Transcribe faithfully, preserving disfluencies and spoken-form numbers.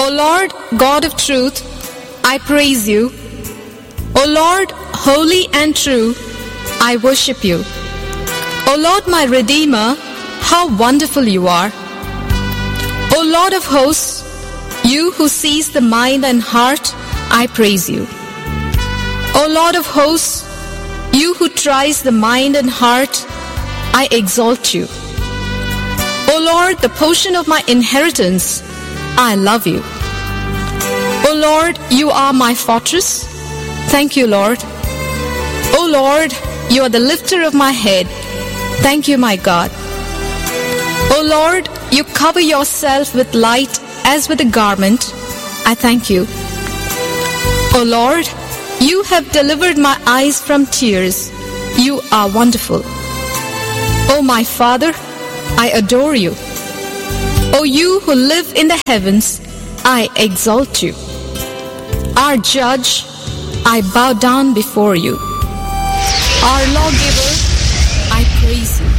O Lord, God of truth, I praise you. O Lord, holy and true, I worship you. O Lord, my Redeemer, how wonderful you are. O Lord of hosts, you who sees the mind and heart, I praise you. O Lord of hosts, you who tries the mind and heart, I exalt you. O Lord, the portion of my inheritance, I love you. O Lord, you are my fortress. Thank you, Lord. O Lord, you are the lifter of my head. Thank you, my God. O Lord, you cover yourself with light as with a garment. I thank you. O Lord, you have delivered my eyes from tears. You are wonderful. O my Father, I adore you. O you who live in the heavens, I exalt you. Our Judge, I bow down before you. Our Lawgiver, I praise you.